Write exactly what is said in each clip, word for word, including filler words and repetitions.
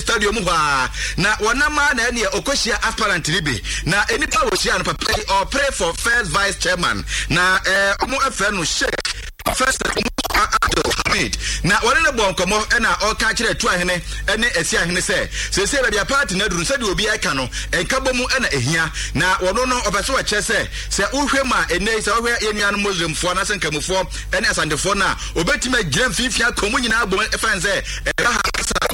stadium hwa na wonama na ene okoshia aspirant ribe na enipa wo shia no papa or pray for first vice chairman na eh omo afa no Sheikh First Abdul Hamid na wone ne bon komo e na o ka kire tu ahene ene esi ahene se se se bia party na duru se de obi aka no enka bomu e na ehia na wono no obeso wa che se se uhwema ene se ohwe enua no muslimfo na se nkamufo ene asandefo na obetime agira mfifia komu nyina abom e fan se e ha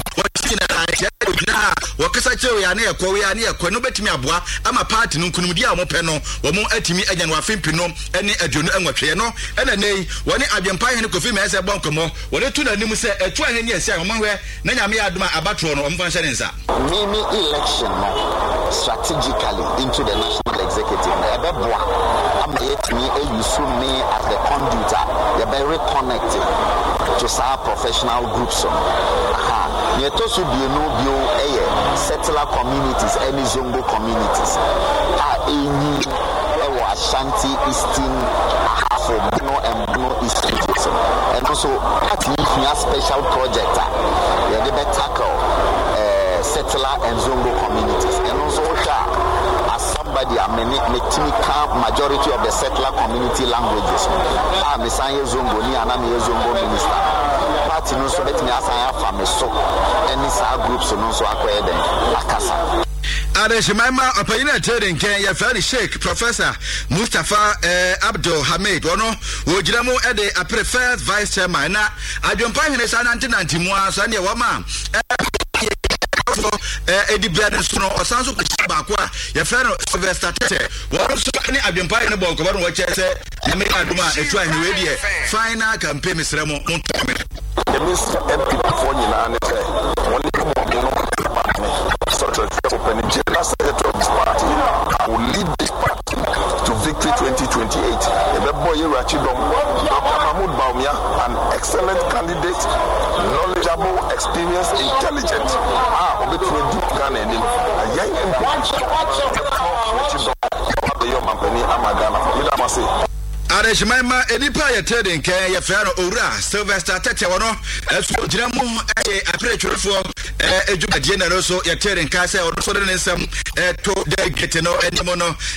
na wakasa chewe ya na ekwo ya na ekwo no betimi aboa ama party no nkunumdi a mo pe no wo mo atimi agya no afempi no ene aduonu anwatwe no ene nei woni adwempa hene Kofi ma ese bonkomo woni tu na nim se etu ahene ese a mo hwe na nyame ya adoma abatro no omfa nhyere nsa mimi election no strategically into the national executive na ebeboa ama yetimi eyusu me as the conduit ya be reconnected to some professional groups aha yeto su bienu bio eye settler communities any zongo communities a enyi ewo Ashanti Eastern half of no and no East regions and also at a special project yeah they tackle uh, settler and zongo communities and also as somebody I mean majority of the settler community languages ah me say zongo ni ana me zongo minister party no so betimi asan afa me so any sa groups no so akoye den akasa Adeshimama opayina trading ken ya fani Sheikh Professor Mustafa eh, Abdul Hamid wono wojira mu e de a first vice chairman na adwompa hene sa nineteen ninety mu asa ne wama eh edi brand so no osanso ko ba ko a ya fano Sylvester Tete wono so ne adwompa hene bonko ba no wo chese na me aduma etu ahene we de final campaign misra mu montome the Mister M P for nyina ne say woni ko mo such as open general secretary of this party will lead this party to victory twenty twenty-eight. The boy Rachidom, Doctor Mahmoud Baumia, an excellent candidate, knowledgeable, experienced, intelligent. Ah, obi to do Ghana and a young Rachidom, the young company Amagana. You know say. Adeshimama enipa ya trading ken ya fano ora Sylvester Tete wono eso giramu eh apretwefo eh edwumadie na no so ya trading ka se ono so de nsem eh to de gete no enimo no